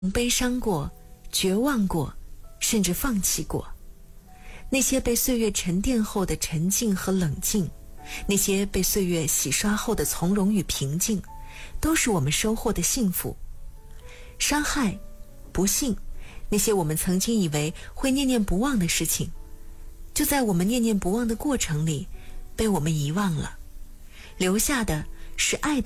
悲伤过，绝望过，甚至放弃过。那些被岁月沉淀后的沉静和冷静，那些被岁月洗刷后的从容与平静，都是我们收获的幸福。伤害、不幸，那些我们曾经以为会念念不忘的事情，就在我们念念不忘的过程里被我们遗忘了，留下的是爱的